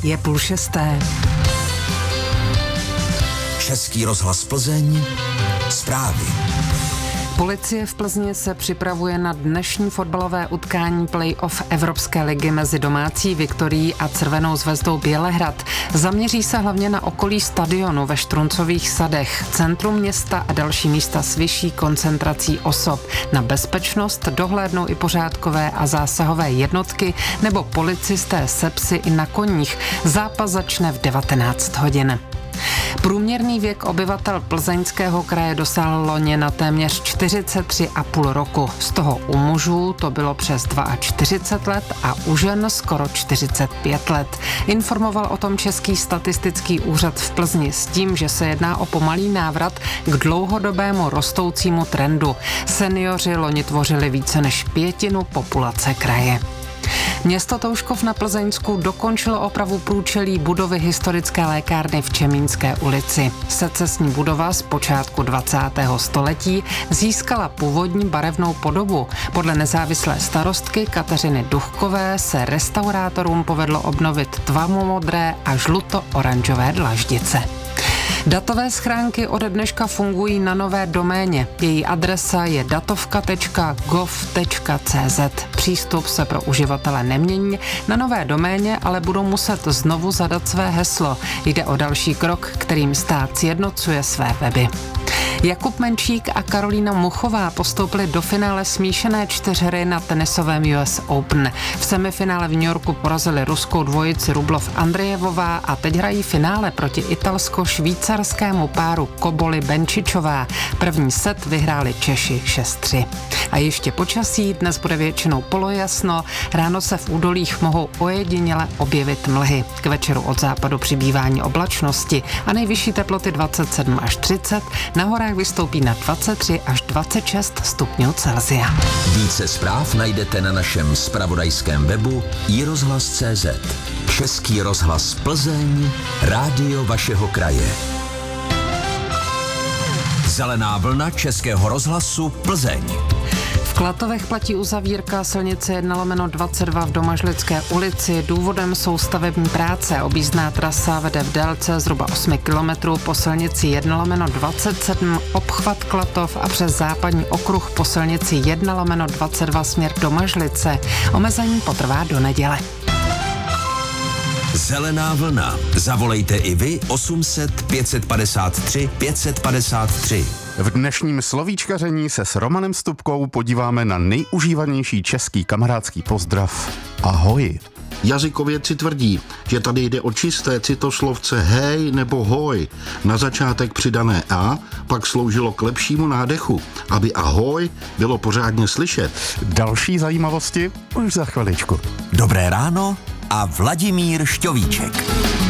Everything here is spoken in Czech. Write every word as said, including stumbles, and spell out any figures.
je půl šesté. Český rozhlas Plzeň, zprávy. Policie v Plzni se připravuje na dnešní fotbalové utkání play-off Evropské ligy mezi domácí Viktorií a Crvenou zvezdou Bělehrad. Zaměří se hlavně na okolí stadionu ve Štruncových sadech, centrum města a další místa s vyšší koncentrací osob. Na bezpečnost dohlédnou i pořádkové a zásahové jednotky nebo policisté se psy i na koních. Zápas začne v devatenáct hodin. Průměrný věk obyvatel Plzeňského kraje dosáhl loni na téměř čtyřicet tři a půl roku. Z toho u mužů to bylo přes čtyřicet dva let a u žen skoro čtyřicet pět let. Informoval o tom Český statistický úřad v Plzni s tím, že se jedná o pomalý návrat k dlouhodobému rostoucímu trendu. Seniori loni tvořili více než pětinu populace kraje. Město Touškov na Plzeňsku dokončilo opravu průčelí budovy historické lékárny v Čemínské ulici. Secesní budova z počátku dvacátého století získala původní barevnou podobu. Podle nezávislé starostky Kateřiny Duchkové se restaurátorům povedlo obnovit tmavomodré a žluto-oranžové dlaždice. Datové schránky ode dneška fungují na nové doméně. Její adresa je datovka tečka gov tečka cz. Přístup se pro uživatele nemění, na nové doméně ale budou muset znovu zadat své heslo. Jde o další krok, kterým stát sjednocuje své weby. Jakub Menčík a Karolína Muchová postoupili do finále smíšené čtyřhry na tenisovém U S Open. V semifinále v New Yorku porazili ruskou dvojici Rublov Andrejevová a teď hrají finále proti italsko-švýcarskému páru Koboli Benčičová. První set vyhráli Češi šest tři. A ještě počasí, dnes bude většinou polojasno, ráno se v údolích mohou ojediněle objevit mlhy. K večeru od západu přibývání oblačnosti a nejvyšší teploty dvacet sedm až třicet, na horách vystoupí na dvacet tři až dvacet šest stupňů Celsia. Více zpráv najdete na našem zpravodajském webu i rozhlas tečka cé zet. Český rozhlas Plzeň, rádio vašeho kraje. Zelená vlna Českého rozhlasu Plzeň. V Klatovech platí uzavírka silnice jedna lomeno dvacet dva v Domažlické ulici. Důvodem jsou stavební práce. Objízdná trasa vede v délce zhruba osm kilometrů po silnici jedna lomeno dvacet sedm obchvat Klatov a přes západní okruh po silnici jedna lomeno dvacet dva směr Domažlice. Omezení potrvá do neděle. Zelená vlna. Zavolejte i vy osm set pět padesát tři pět padesát tři. V dnešním slovíčkaření se s Romanem Stupkou podíváme na nejužívanější český kamarádský pozdrav. Ahoj. Jazykovědci tvrdí, že tady jde o čisté citoslovce hej nebo hoj. Na začátek přidané a pak sloužilo k lepšímu nádechu, aby ahoj bylo pořádně slyšet. Další zajímavosti už za chviličku. Dobré ráno a Vladimír Šťovíček.